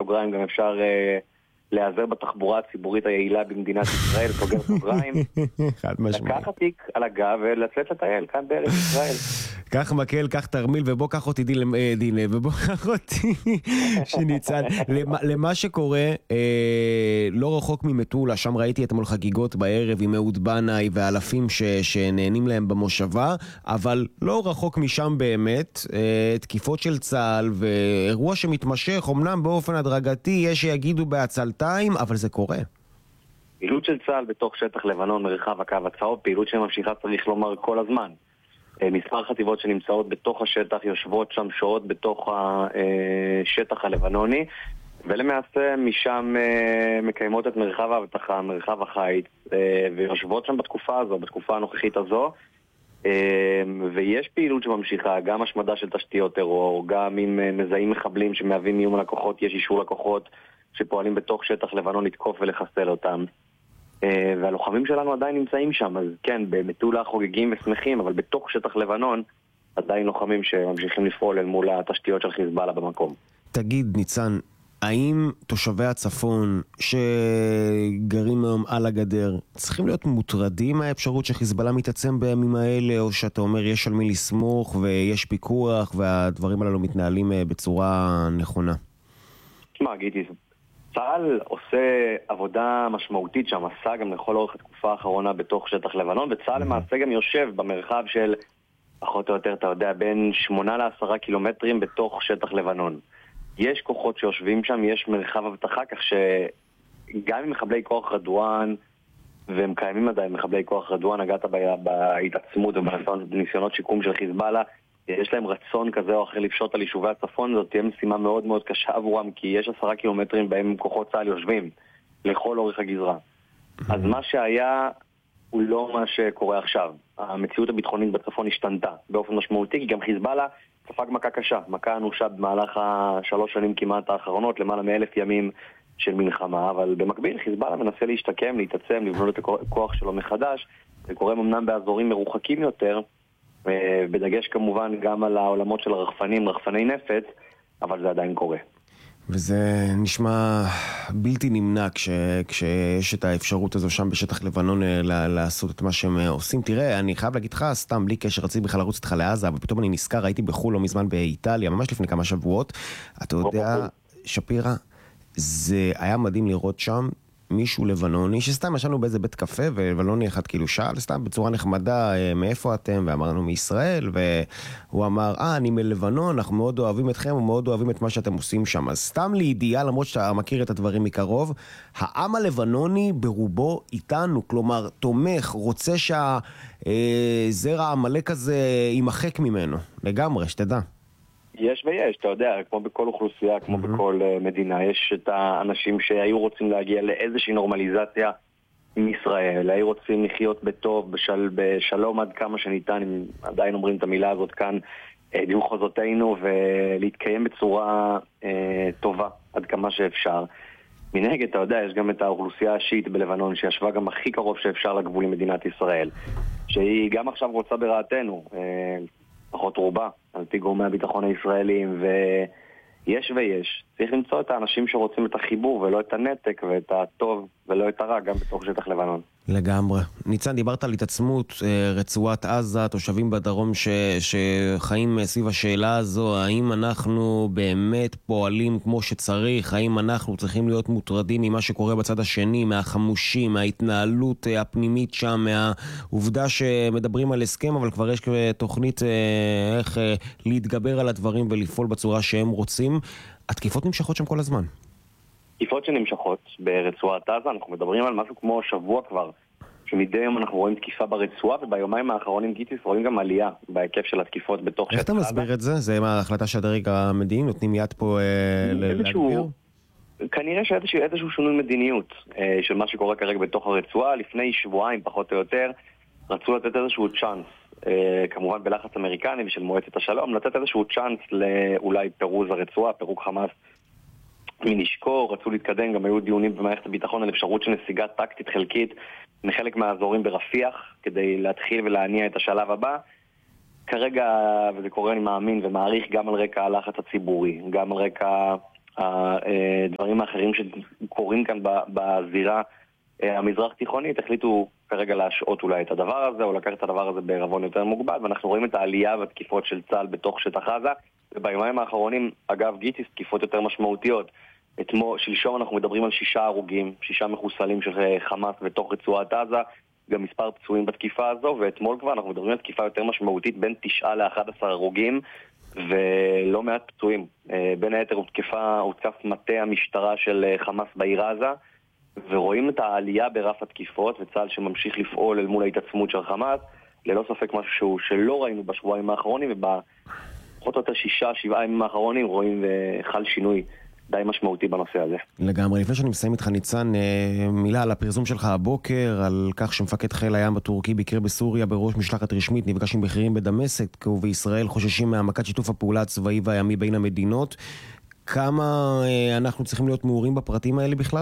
סוגריים, גם אפשר להיעזר בתחבורה הציבורית היעילה במדינת ישראל, סוגר סוגריים. לקחת תיק על הגב ולצאת לטייל כאן בארץ ישראל. קח מקל, קח תרמיל, ובוא קח אותי דינה, ובוא קח אותי שניצל. למה שקורה, לא רחוק ממטולה, שם ראיתי אתמול חגיגות בערב עם אהוד בנאי ואלפים שנהנים להם במושבה, אבל לא רחוק משם באמת, תקיפות של צה"ל ואירוע שמתמשך, אמנם באופן הדרגתי, יש שיגידו בעצלתיים, אבל זה קורה. פעילות של צה"ל בתוך שטח לבנון, מרחב הקו הצהוב, פעילות שממשיכה צריך לומר כל הזמן. מספר חטיבות שנמצאות בתוך השטח, יושבות שם שורות בתוך השטח הלבנוני, ולמעשה משם מקיימות את מרחב האבטחה, מרחב החיץ, ויושבות שם בתקופה הזו, בתקופה הנוכחית הזו, ויש פעילות שממשיכה, גם השמדה של תשתיות טרור, גם אם מזהים מחבלים שמהווים איום לקוחות, יש אישור לקוחות שפועלים בתוך שטח לבנון לתקוף ולחסל אותם. והלוחמים שלנו עדיין נמצאים שם, אז כן, במטולה חוגגים ושמחים, אבל בתוך שטח לבנון עדיין לוחמים שממשיכים לפעול אל מול התשתיות של חיזבאללה במקום. תגיד ניצן, האם תושבי הצפון שגרים היום על הגדר צריכים להיות מוטרדים מהאפשרות שחיזבאללה מתעצם בימים האלה, או שאתה אומר יש על מי לסמוך ויש פיקוח והדברים הללו מתנהלים בצורה נכונה? תשמע, גיטי, צה"ל עושה עבודה משמעותית שם, עשה גם לכל אורך התקופה האחרונה בתוך שטח לבנון, וצה"ל למעשה גם יושב במרחב של, פחות או יותר, אתה יודע, בין 8 ל-10 קילומטרים בתוך שטח לבנון. יש כוחות שיושבים שם, יש מרחב הבטחה, כך שגם עם מחבלי כוח רדואן, והם קיימים עדיין מחבלי כוח רדואן, נגעת בהתעצמות ובניסיונות שיקום של חיזבאללה, יש להם רצון כזה או אחר לפשוט על יישובי הצפון, זאת תהיה משימה מאוד מאוד קשה עבורם, כי יש 10 קילומטרים בהם כוחות צה"ל יושבים לכל אורך הגזרה. אז מה שהיה הוא לא מה שקורה עכשיו. המציאות הביטחונית בצפון השתנתה באופן משמעותי, כי גם חיזבאללה ספג מכה קשה, מכה אנושה במהלך 3 שנים כמעט האחרונות, למעלה מ1,000 ימים של מלחמה, אבל במקביל חיזבאללה מנסה להשתקם, להתעצם, לבנות את הכוח שלו מחדש, זה קורה אמנם באזורים מרוחקים יותר, בדגש כמובן גם על העולמות של הרחפנים, רחפני נפץ, אבל זה עדיין קורה. וזה נשמע בלתי נמנע כשיש את האפשרות הזו שם בשטח לבנון לעשות את מה שהם עושים. תראה, אני חייב להגיד לך, סתם בלי קשר, רציתי בכלל לרוץ איתך לעזה, ופתאום אני נזכר, הייתי בחול לא מזמן באיטליה, ממש לפני כמה שבועות. אתה יודע, שפירה, זה היה מדהים לראות שם מישהו לבנוני, שסתם ישנו באיזה בית קפה, ולבנוני אחד כאילו שאל, סתם בצורה נחמדה, מאיפה אתם? ואמרנו מישראל, והוא אמר, אני מלבנון, אנחנו מאוד אוהבים אתכם, ומאוד אוהבים את מה שאתם עושים שם. אז סתם לידיעה, למרות שאתה מכיר את הדברים מקרוב, העם הלבנוני ברובו איתנו, כלומר, תומך, רוצה שהזרע העמלק הזה יימחק ממנו, לגמרי, שתדע. יש ויש, אתה יודע, כמו בכל אוכלוסייה, כמו בכל מדינה, יש את האנשים שהיו רוצים להגיע לאיזושהי נורמליזציה עם ישראל, היו רוצים לחיות בטוב, בשלום עד כמה שניתן, אם עדיין אומרים את המילה הזאת כאן, במחוזותינו, ולהתקיים בצורה טובה עד כמה שאפשר. מנהגת, אתה יודע, יש גם את האוכלוסייה השיעית בלבנון, שישבה גם הכי קרוב שאפשר לגבול עם מדינת ישראל, שהיא גם עכשיו רוצה ברעתנו, פחות רובה, על פי גורמי הביטחון הישראלים, ויש ויש. צריך למצוא את האנשים שרוצים את החיבור ולא את הנתק ואת הטוב ולא את הרע, גם בתוך שטח לבנון. לגמרי. ניצן, דיברת על התעצמות רצועת עזה, תושבים בדרום שחיים סביב השאלה הזו, האם אנחנו באמת פועלים כמו שצריך, האם אנחנו צריכים להיות מוטרדים ממה שקורה בצד השני, מהחמושים, מההתנהלות הפנימית שם, מהעובדה שמדברים על הסכם, אבל כבר יש תוכנית איך להתגבר על הדברים ולפעול בצורה שהם רוצים. התקיפות נמשכות שם כל הזמן. תקיפות שנמשכות ברצועת עזה, אנחנו מדברים על משהו כמו שבוע כבר, שמדי יום אנחנו רואים תקיפה ברצועה, וביומיים האחרונים גיטיס רואים גם עלייה בהיקף של התקיפות בתוך שטח עזה. איך אתה מסביר את זה? זה מה ההחלטה שהדרג המדיני נותנים יד פה להגביר? כנראה שאיזשהו שינוי מדיניות של מה שקורה כרגע בתוך הרצועה. לפני שבועיים פחות או יותר רצו לתת איזשהו צ'אנס, כמובן בלחץ אמריקני ושל מועצת השלום, לתת איזשהו צ'אנס לאולי פירוז הרצועה, פירוק חמאס מנשקו. רצו להתקדם, גם היו דיונים במערכת הביטחון על אפשרות של נסיגה טקטית חלקית מחלק מהאזורים ברפיח, כדי להתחיל ולהניע את השלב הבא. כרגע, וזה קורה אני מאמין ומעריך, גם על רקע הלחץ הציבורי, גם על רקע הדברים האחרים שקורים כאן בזירה המזרח תיכונית, החליטו כרגע להשעות אולי את הדבר הזה, או לקחת את הדבר הזה בערבון יותר מוגבל, ואנחנו רואים את העלייה והתקיפות של צה"ל בתוך שטח עזה, וביומיים האחרונים, אגב גיטיס, תקיפות יותר משמעותיות. שלשום אנחנו מדברים על 6 הרוגים, 6 מחוסלים של חמאס בתוך רצועת עזה, גם מספר פצועים בתקיפה הזו, ואתמול כבר אנחנו מדברים על תקיפה יותר משמעותית, בין 9 ל-11 הרוגים, ולא מעט פצועים. בין היתר הותקף מטה המשטרה של חמאס בעיר עזה, ורואים את העלייה ברף התקיפות, וצה"ל שממשיך לפעול אל מול ההתעצמות של חמאס, ללא ספק משהו שלא ראינו בשבועיים האחרונים, ובפחות או יותר 6-7 ימים האחרונים רואים חל שינוי די משמעותי בנושא הזה. לגמרי. לפני שאני מסיים איתך ניצן, מילה על הפרסום שלך הבוקר, על כך שמפקד חיל הים הטורקי ביקר בסוריה בראש משלחת רשמית, נפגש עם בכירים בדמשק, ובישראל חוששים מהעמקת שיתוף הפעולה הצבאי והימי בין המדינות. כמה אנחנו צריכים להיות מעורים בפרטים האלה בכלל?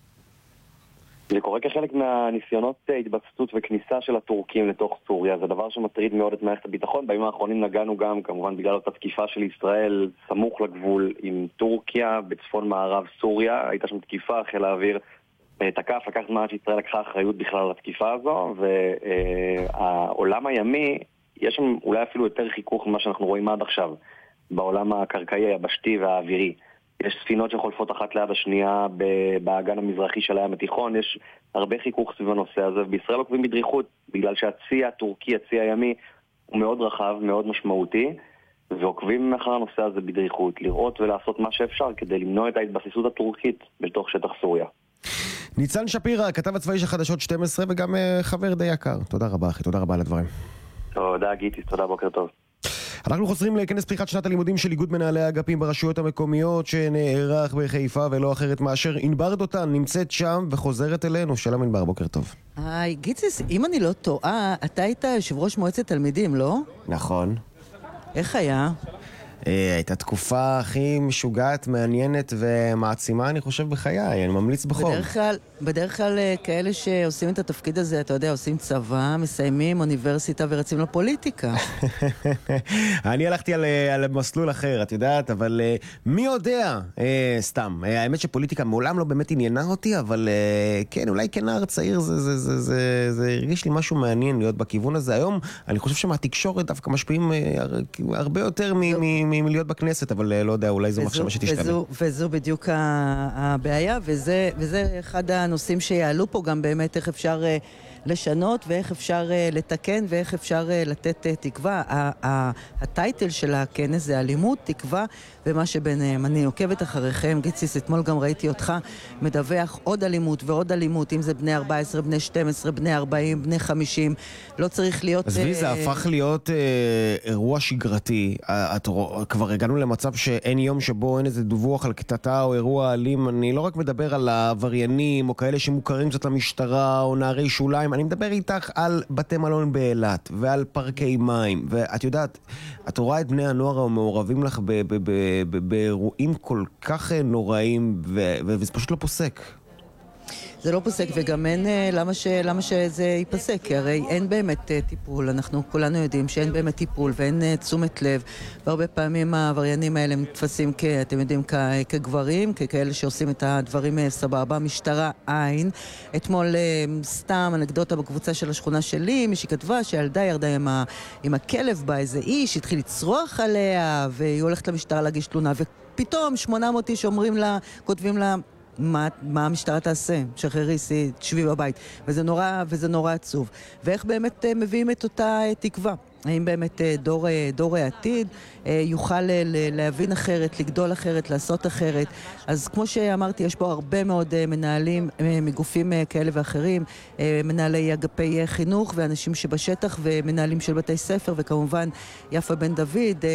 זה קורה כחלק מהניסיונות התבססות וכניסה של הטורקים לתוך סוריה. זה דבר שמטריד מאוד את מערכת הביטחון. בימים האחרונים נגענו גם, כמובן בגלל אותה תקיפה של ישראל, סמוך לגבול עם טורקיה, בצפון מערב סוריה. הייתה שם תקיפה, חיל האוויר תקף, לקח זמן שישראל לקחה אחריות בכלל על התקיפה הזו, והעולם הימי, יש שם אולי אפילו יותר חיכוך ממה שאנחנו רואים עד עכשיו, בעולם הקרקעי, היבשתי והאווירי. יש ספינות שחולפות אחת ליד השנייה באגן המזרחי של הים התיכון, יש הרבה חיכוך סביב הנושא הזה, ובישראל עוקבים בדריכות, בגלל שהצי הטורקי, הצי הימי, הוא מאוד רחב, מאוד משמעותי, ועוקבים אחר הנושא הזה בדריכות, לראות ולעשות מה שאפשר כדי למנוע את ההתבססות הטורקית בתוך שטח סוריה. ניצן שפירא, כתב הצבאי של חדשות 12 וגם חבר די יקר. תודה רבה אחי, תודה רבה על הדברים. תודה גיטיס, תודה, בוקר טוב. אנחנו חוזרים לכנס פתיחת שנת הלימודים של איגוד מנהלי האגפים ברשויות המקומיות שנערך בחיפה ולא אחרת מאשר ענבר דותן נמצאת שם וחוזרת אלינו. שלום ענבר, בוקר טוב. היי, גיציס, אם אני לא טועה, אתה היית יושב ראש מועצת תלמידים, לא? נכון. איך היה? הייתה תקופה הכי משוגעת, מעניינת ומעצימה, אני חושב, בחיי. אני ממליץ בחום. בדרך כלל כאלה שעושים את התפקיד הזה, אתה יודע, עושים צבא, מסיימים אוניברסיטה ורצים לפוליטיקה. אני הלכתי על מסלול אחר, את יודעת, אבל מי יודע? סתם. האמת שפוליטיקה מעולם לא באמת עניינה אותי, אבל כן, אולי כנער צעיר זה הרגיש לי משהו מעניין להיות בכיוון הזה. היום אני חושב שמהתקשורת דווקא משפיעים הרבה יותר מלהיות בכנסת, אבל לא יודע, אולי זו מחשבה שתשתנה. וזו בדיוק הבעיה, וזה אחד הנושאים שיעלו פה גם באמת איך אפשר לשנות ואיך אפשר לתקן ואיך אפשר לתת תקווה. הטייטל של הכנס זה אלימות, תקווה ומה שביניהם. אני עוקבת אחריכם, גיציס, אתמול גם ראיתי אותך מדווח עוד אלימות ועוד אלימות, אם זה בני 14, בני 12, בני 40, בני 50, לא צריך להיות... אז זה הפך להיות אירוע שגרתי. כבר הגענו למצב שאין יום שבו אין איזה דיווח על קטטה או אירוע אלים. אני לא רק מדבר על העבריינים או כאלה שמוכרים קצת למשטרה או נערי שוליים, אני מדבר איתך על בתי מלון באילת ועל פארקי מים, ואת יודעת, את רואה את בני הנוער המעורבים לך באירועים כל כך נוראים, וזה פשוט לא פוסק. זה לא פוסק, וגם אין, למה שזה ייפסק? כי הרי אין באמת טיפול, אנחנו כולנו יודעים שאין באמת טיפול ואין תשומת לב, והרבה פעמים העבריינים האלה נתפסים אתם יודעים, כגברים, ככאלה שעושים את הדברים סבבה, משטרה עין. אתמול סתם אנקדוטה בקבוצה של השכונה שלי, מישהי כתבה שהילדה ירדה עם הכלב בה, איזה איש התחיל לצרוח עליה, והיא הולכת למשטרה להגיש תלונה, ופתאום 800 איש אומרים לה, כותבים לה, מה המשטרה תעשה? שחררי, תשבי בבית. וזה נורא עצוב. ואיך באמת מביאים את אותה תקווה? האם באמת דור העתיד יוכל להבין אחרת, לגדול אחרת, לעשות אחרת? אז כמו שאמרתי, יש פה הרבה מאוד מנהלים מגופים כאלה ואחרים, מנהלי אגפי חינוך ואנשים שבשטח ומנהלים של בתי ספר, וכמובן יפה בן דוד,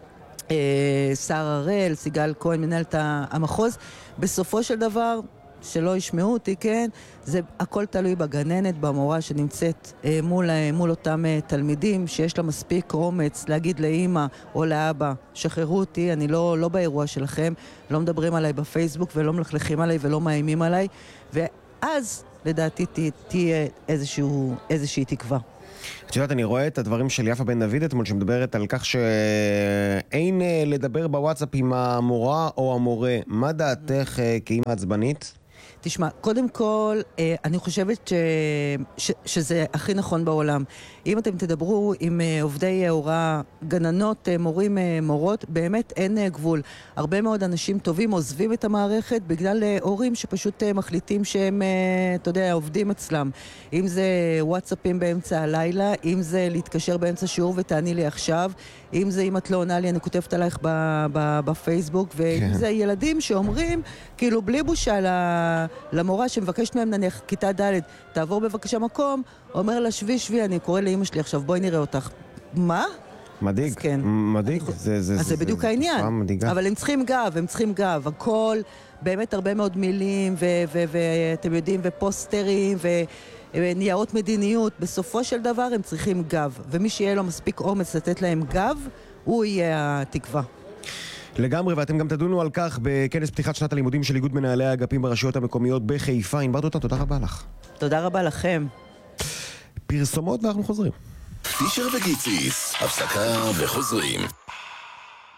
שר הראל, סיגל כהן, מנהלת המחוז. בסופו של דבר, שלא ישמעו אותי, כן, זה הכל תלוי בגננת, במורה שנמצאת מול אותם תלמידים, שיש לה מספיק אומץ להגיד לאמא או לאבא, שחררו אותי, אני לא באירוע שלכם, לא מדברים עליי בפייסבוק ולא מלכלכים עליי ולא מאיימים עליי, ואז לדעתי תהיה איזושהי תקווה. את יודעת, אני רואה את הדברים של יפה בן דוד אתמול, שמדברת על כך שאין לדבר בוואטסאפ עם המורה או המורה. מה דעתך כאימא עצבנית? תשמע, קודם כל, אני חושבת שזה הכי נכון בעולם. אם אתם תדברו עם עובדי הוראה, גננות, מורים, מורות, באמת אין גבול. הרבה מאוד אנשים טובים עוזבים את המערכת בגלל הורים שפשוט מחליטים שהם, אתה יודע, עובדים אצלם. אם זה וואטסאפים באמצע הלילה, אם זה להתקשר באמצע שיעור ותעני לי עכשיו, אם זה אם את לא עונה לי, אני כותבת עלייך בפייסבוק, ואם זה ילדים שאומרים, כאילו בלי בושה למורה שמבקשת מהם נניח כיתה ד' תעבור בבקשה מקום, אומר לה שבי, אני קורא לאמא שלי עכשיו, בואי נראה אותך. מה? מדאיג, כן. מדאיג. אז זה בדיוק העניין. אבל הם צריכים גב, הכל, באמת הרבה מאוד מילים, ואתם יודעים, ופוסטרים, וניירות מדיניות, בסופו של דבר הם צריכים גב, ומי שיהיה לו מספיק אומץ לתת להם גב, הוא יהיה התקווה. לגמרי, ואתם גם תדונו על כך בכנס פתיחת שנת הלימודים של איגוד מנהלי האגפים ברשויות המקומיות בחיפה. ענבר דותן, תודה רבה לך. תודה רבה לכם. פרסומות ואנחנו חוזרים. פישר וגיציס, הפסקה וחוזרים.